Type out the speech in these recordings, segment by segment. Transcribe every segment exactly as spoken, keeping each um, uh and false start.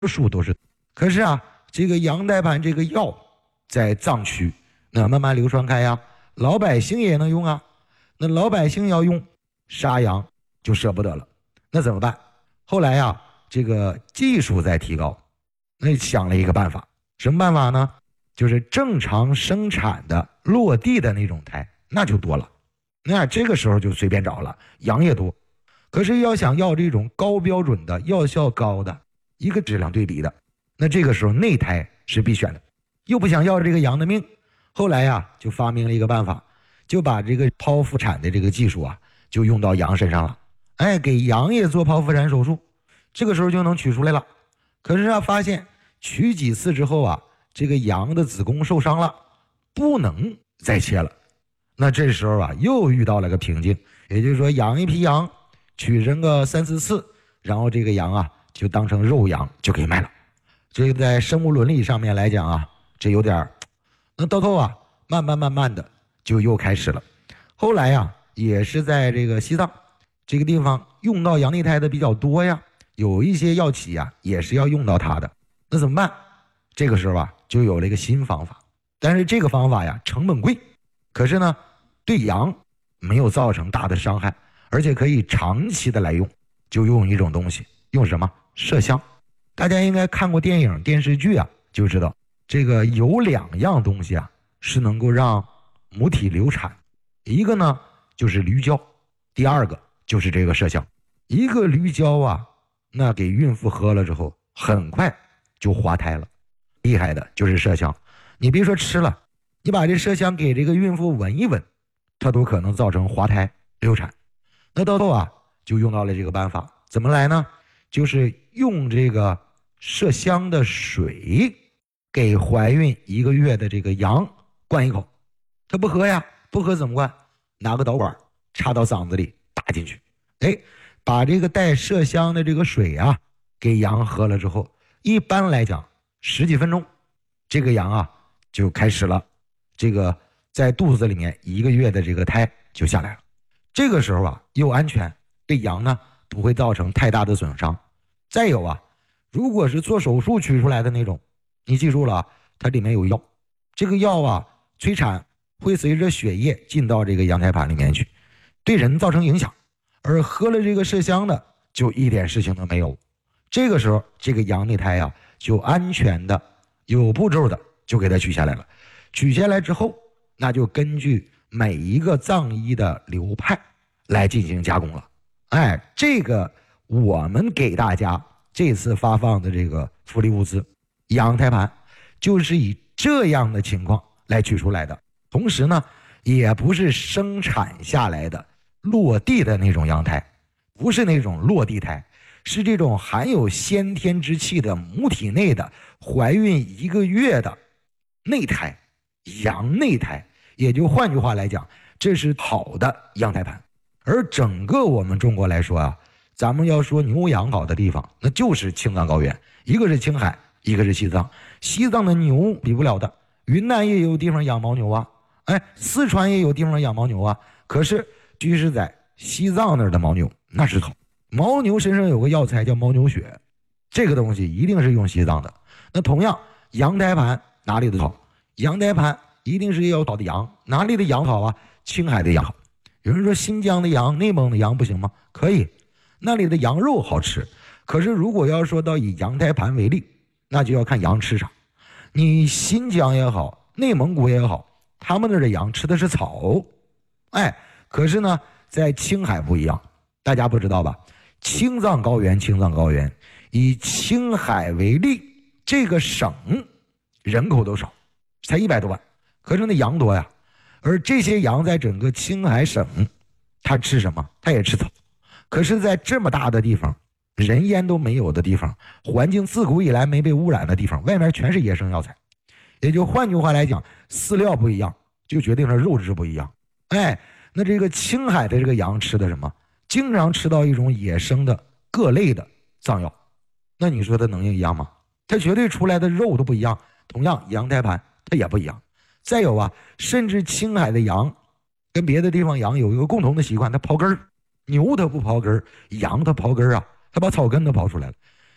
数都是。可是啊，这个羊胎盘这个药在藏区那慢慢流传开呀，老百姓也能用啊。那老百姓要用，杀羊就舍不得了，那怎么办？后来呀，这个技术在提高，那想了一个办法，什么办法呢？就是正常生产的落地的那种胎，那就多了。那这个时候就随便找了，羊也多。可是要想要这种高标准的、药效高的、一个质量对比的，那这个时候内胎是必选的，又不想要这个羊的命。后来呀，就发明了一个办法，就把这个剖腹产的这个技术啊，就用到羊身上了。哎，给羊也做剖腹产手术，这个时候就能取出来了。可是啊，发现取几次之后啊，这个羊的子宫受伤了，不能再切了。那这时候啊，又遇到了个瓶颈，也就是说，养一批羊，取上个三四次，然后这个羊啊，就当成肉羊就可以卖了。这个在生物伦理上面来讲啊，这有点，那到头啊，慢慢慢慢的就又开始了。后来呀、啊，也是在这个西藏这个地方用到羊内胎的比较多呀，有一些药企啊也是要用到它的。那怎么办？这个时候啊，就有了一个新方法，但是这个方法呀成本贵，可是呢对羊没有造成大的伤害，而且可以长期的来用，就用一种东西，用什么？麝香。大家应该看过电影电视剧啊，就知道这个有两样东西啊是能够让母体流产，一个呢就是驴胶，第二个就是这个麝香。一个驴胶啊，那给孕妇喝了之后很快就滑胎了，厉害的就是麝香。你别说吃了，你把这麝香给这个孕妇闻一闻，它都可能造成滑胎流产。那到头啊就用到了这个办法，怎么来呢？就是用这个麝香的水给怀孕一个月的这个羊灌一口，他不喝呀，不喝怎么灌？拿个导管插到嗓子里打进去，哎，把这个带麝香的这个水啊给羊喝了之后，一般来讲十几分钟，这个羊啊就开始了这个在肚子里面一个月的这个胎就下来了。这个时候啊又安全，对羊呢不会造成太大的损伤。再有啊，如果是做手术取出来的那种，你记住了啊，它里面有药，这个药啊催产会随着血液进到这个羊胎盘里面去，对人造成影响。而喝了这个麝香的就一点事情都没有。这个时候这个羊内胎啊就安全的有步骤的就给它取下来了。取下来之后，那就根据每一个藏医的流派来进行加工了。哎，这个我们给大家这次发放的这个福利物资羊胎盘就是以这样的情况来取出来的，同时呢也不是生产下来的落地的那种羊胎，不是那种落地胎，是这种含有先天之气的母体内的怀孕一个月的内胎，羊内胎。也就换句话来讲，这是好的羊胎盘。而整个我们中国来说啊，咱们要说牛羊好的地方，那就是青藏高原，一个是青海，一个是西藏。西藏的牛比不了的，云南也有地方养牦牛啊，哎，四川也有地方养牦牛啊。可是居是在西藏那儿的牦牛那是好，牦牛身上有个药材叫牦牛血，这个东西一定是用西藏的。那同样羊胎盘哪里的好？羊胎盘一定是要好的羊，哪里的羊好啊？青海的羊好。有人说新疆的羊、内蒙的羊不行吗？可以，那里的羊肉好吃。可是如果要说到以羊胎盘为例，那就要看羊吃啥。你新疆也好，内蒙古也好，他们那儿的羊吃的是草。哎，可是呢在青海不一样，大家不知道吧？青藏高原青藏高原以青海为例，这个省人口都少，才一百多万，可是那羊多呀。而这些羊在整个青海省，它吃什么？它也吃草。可是在这么大的地方，人烟都没有的地方，环境自古以来没被污染的地方，外面全是野生药材。也就换句话来讲，饲料不一样，就决定了肉质不一样。哎，那这个青海的这个羊吃的什么？经常吃到一种野生的各类的藏药。那你说它能一样吗？它绝对出来的肉都不一样。同样羊胎盘它也不一样。再有啊，甚至青海的羊跟别的地方羊有一个共同的习惯，它刨根儿。牛它不刨根儿，羊它刨根儿啊，它把草根都刨出来了。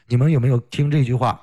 你们有没有听这句话